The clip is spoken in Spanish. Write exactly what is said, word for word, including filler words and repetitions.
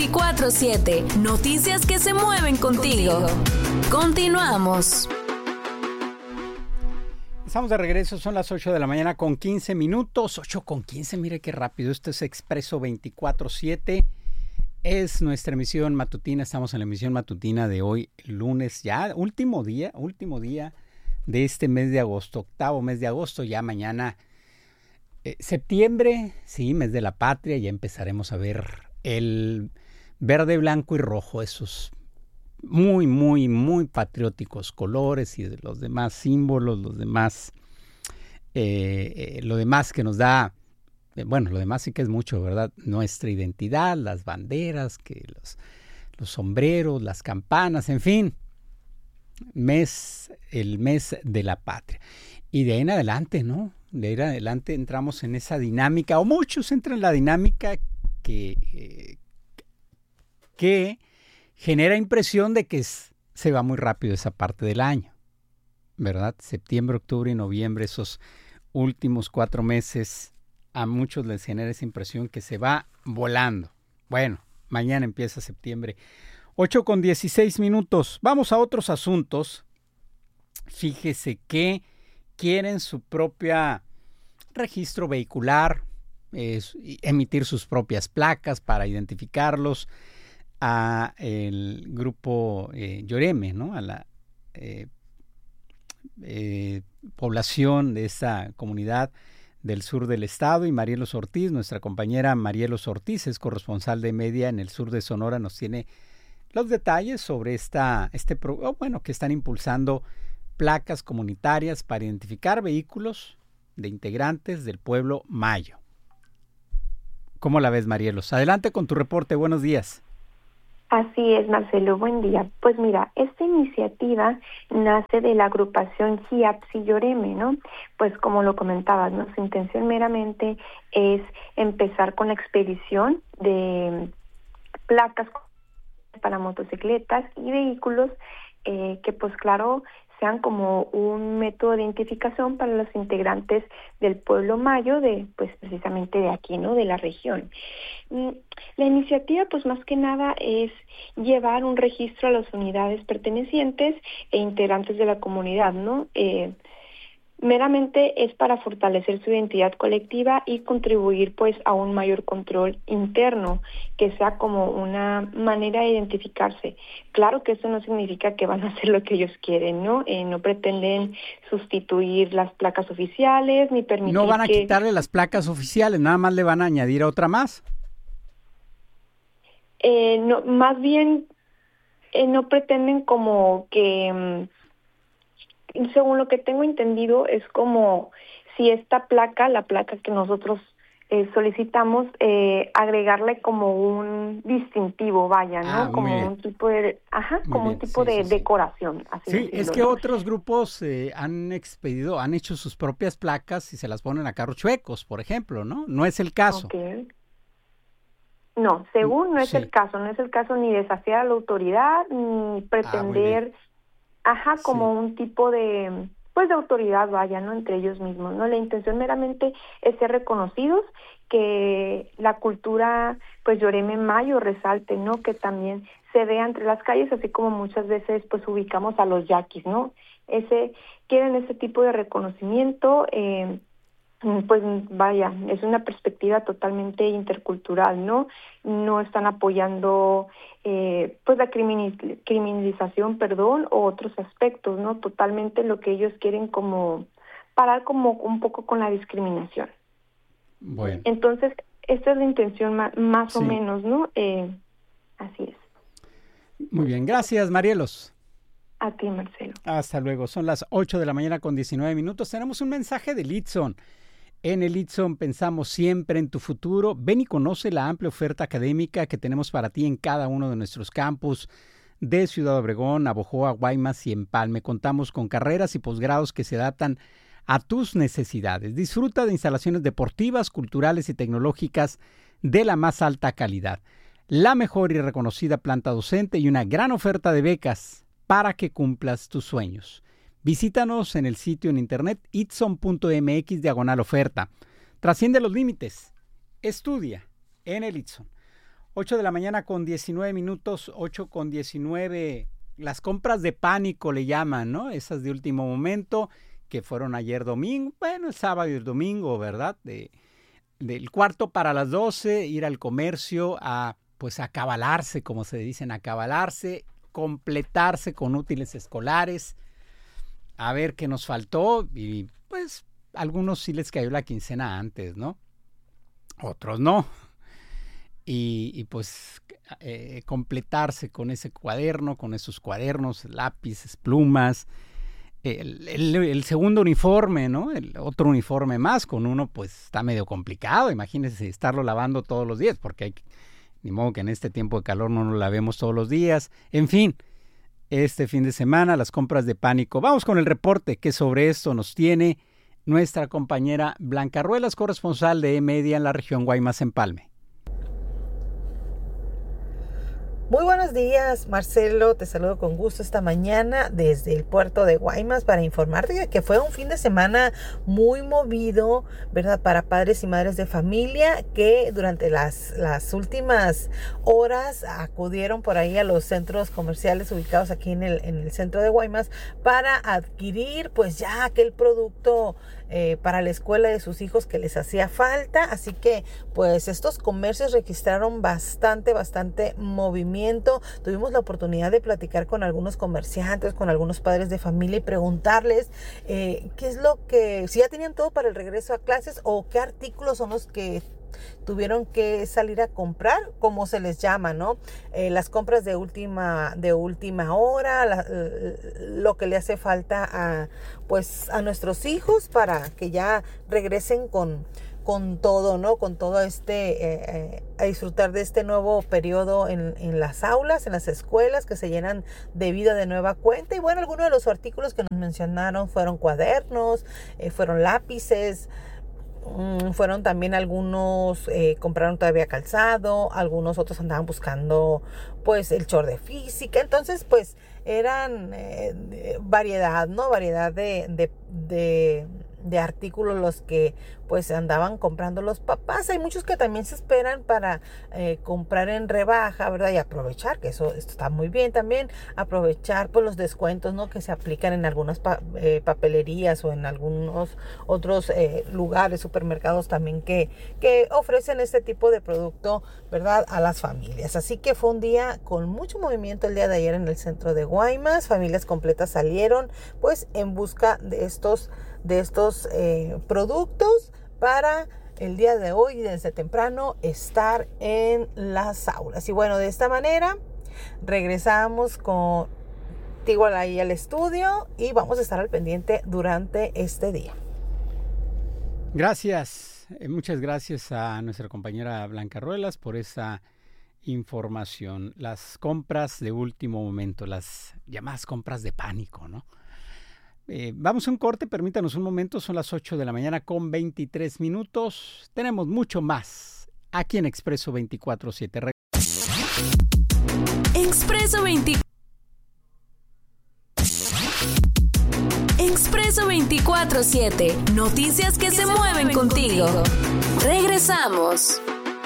veinticuatro siete. Noticias que se mueven contigo. Continuamos. Estamos de regreso, son las ocho de la mañana con quince minutos. ocho con quince, mire qué rápido. Esto es Expreso veinticuatro siete. Es nuestra emisión matutina. Estamos en la emisión matutina de hoy, lunes, ya último día, último día de este mes de agosto, octavo mes de agosto. Ya mañana, eh, septiembre, sí, mes de la patria. Ya empezaremos a ver el verde, blanco y rojo, esos muy, muy, muy patrióticos colores y de los demás símbolos, los demás, eh, eh, lo demás que nos da, eh, bueno, lo demás sí que es mucho, ¿verdad? Nuestra identidad, las banderas, que los, los sombreros, las campanas, en fin, mes, el mes de la patria. Y de ahí en adelante, ¿no? De ahí en adelante entramos en esa dinámica, o muchos entran en la dinámica que, eh, que genera impresión de que es, se va muy rápido esa parte del año, ¿verdad? Septiembre, octubre y noviembre, esos últimos cuatro meses, a muchos les genera esa impresión que se va volando. Bueno, mañana empieza septiembre. ocho con dieciséis minutos. Vamos a otros asuntos. Fíjese que quieren su propia registro vehicular, eh, emitir sus propias placas para identificarlos, a el grupo eh, Lloreme, ¿no? A la eh, eh, población de esa comunidad del sur del estado. Y Marielos Ortiz, nuestra compañera Marielos Ortiz, es corresponsal de Media en el sur de Sonora, nos tiene los detalles sobre esta, este programa, bueno, que están impulsando placas comunitarias para identificar vehículos de integrantes del pueblo mayo. ¿Cómo la ves, Marielos? Adelante con tu reporte, buenos días. Así es, Marcelo, buen día. Pues mira, esta iniciativa nace de la agrupación Jiapsi Lloreme, ¿no? Pues como lo comentabas, ¿no? Su intención meramente es empezar con la expedición de placas para motocicletas y vehículos eh, que pues claro sean como un método de identificación para los integrantes del pueblo mayo de, pues precisamente de aquí, ¿no? De la región. La iniciativa, pues más que nada es llevar un registro a las unidades pertenecientes e integrantes de la comunidad, ¿no? Eh, meramente es para fortalecer su identidad colectiva y contribuir pues a un mayor control interno, que sea como una manera de identificarse. Claro que eso no significa que van a hacer lo que ellos quieren, ¿no? Eh, no pretenden sustituir las placas oficiales ni permitir No van a que... quitarle las placas oficiales, nada más le van a añadir otra más. Eh, no, más bien eh, no pretenden como que... Según lo que tengo entendido, es como si esta placa, la placa que nosotros eh, solicitamos, eh, agregarle como un distintivo, vaya, ¿no? Ah, como un tipo de, ajá, muy como bien. un tipo sí, de sí, sí. decoración. Así sí, decirlo, es que ¿no? otros grupos eh, han expedido, han hecho sus propias placas y se las ponen a carros chuecos, por ejemplo, ¿no? No es el caso. Okay. No, según no es Sí. el caso, no es el caso ni desafiar a la autoridad, ni pretender... Ajá, como Sí. un tipo de, pues de autoridad, vaya, ¿no? Entre ellos mismos, ¿no? La intención meramente es ser reconocidos, que la cultura, pues Lloreme Mayo resalte, ¿no? Que también se vea entre las calles, así como muchas veces, pues ubicamos a los yaquis, ¿no? Ese, quieren ese tipo de reconocimiento, eh, pues vaya, es una perspectiva totalmente intercultural, ¿no? No están apoyando eh, pues la criminal, criminalización, perdón, o otros aspectos, ¿no? Totalmente lo que ellos quieren como parar como un poco con la discriminación. Bueno. Entonces, esta es la intención ma- más Sí. o menos, ¿no? Eh, así es. Muy bien, gracias, Marielos. A ti, Marcelo. Hasta luego, son las ocho de la mañana con diecinueve minutos. Tenemos un mensaje de Litson. En el Litson pensamos siempre en tu futuro. Ven y conoce la amplia oferta académica que tenemos para ti en cada uno de nuestros campus de Ciudad Obregón, Navojoa, Guaymas y Empalme. Contamos con carreras y posgrados que se adaptan a tus necesidades. Disfruta de instalaciones deportivas, culturales y tecnológicas de la más alta calidad, la mejor y reconocida planta docente y una gran oferta de becas para que cumplas tus sueños. Visítanos en el sitio en internet itson.mx diagonal oferta. Trasciende los límites. Estudia en el Itson. ocho de la mañana con diecinueve minutos, ocho con diecinueve. Las compras de pánico le llaman, ¿no? Esas de último momento que fueron ayer domingo, bueno, el sábado y el domingo, ¿verdad? De, del cuarto para las doce, ir al comercio a, pues, acabalarse, como se dicen, acabalarse, completarse con útiles escolares, a ver qué nos faltó y, pues, algunos sí les cayó la quincena antes, ¿no? Otros no. Y, y pues eh, completarse con ese cuaderno, con esos cuadernos, lápices, plumas, el, el, el segundo uniforme, ¿no? El otro uniforme más, con uno pues está medio complicado, imagínense estarlo lavando todos los días, porque hay, ni modo que en este tiempo de calor no lo lavemos todos los días, en fin, este fin de semana las compras de pánico. Vamos con el reporte que sobre esto nos tiene nuestra compañera Blanca Ruelas, corresponsal de E-Media en la región Guaymas-Empalme. Muy buenos días, Marcelo, te saludo con gusto esta mañana desde el puerto de Guaymas para informarte que fue un fin de semana muy movido, ¿verdad? Para padres y madres de familia que durante las, las últimas horas acudieron por ahí a los centros comerciales ubicados aquí en el, en el centro de Guaymas para adquirir pues ya aquel producto Eh, para la escuela de sus hijos que les hacía falta. Así que pues estos comercios registraron bastante, bastante movimiento. Tuvimos la oportunidad de platicar con algunos comerciantes, con algunos padres de familia y preguntarles eh, qué es lo que, si ya tenían todo para el regreso a clases o qué artículos son los que tuvieron que salir a comprar, como se les llama, ¿no? Eh, las compras de última, de última hora, la, lo que le hace falta a, pues, a nuestros hijos para que ya regresen con, con todo, ¿no? Con todo este, eh, eh, a disfrutar de este nuevo periodo en, en las aulas, en las escuelas, que se llenan de vida de nueva cuenta. Y bueno, algunos de los artículos que nos mencionaron fueron cuadernos, eh, fueron lápices, fueron también algunos, eh, compraron todavía calzado, algunos otros andaban buscando pues el short de física. Entonces pues eran eh, variedad, ¿no? Variedad de, de, de, de artículos los que pues andaban comprando los papás. Hay muchos que también se esperan para eh, comprar en rebaja, ¿verdad? Y aprovechar, que eso esto está muy bien también, aprovechar pues los descuentos, ¿no? Que se aplican en algunas pa- eh, papelerías o en algunos otros eh, lugares, supermercados también que, que ofrecen este tipo de producto, ¿verdad? A las familias. Así que fue un día con mucho movimiento el día de ayer en el centro de Guaymas. Familias completas salieron pues en busca de estos, de estos eh, productos para el día de hoy desde temprano estar en las aulas. Y bueno, de esta manera regresamos contigo ahí al estudio y vamos a estar al pendiente durante este día. Gracias, eh, muchas gracias a nuestra compañera Blanca Ruelas por esa información. Las compras de último momento, las llamadas compras de pánico, ¿no? Eh, vamos a un corte, permítanos un momento, son las ocho de la mañana con veintitrés minutos. Tenemos mucho más aquí en Expreso veinticuatro siete. Expreso veinticuatro. Expreso veinticuatro siete. Noticias que, que se, se mueven contigo. contigo. Regresamos.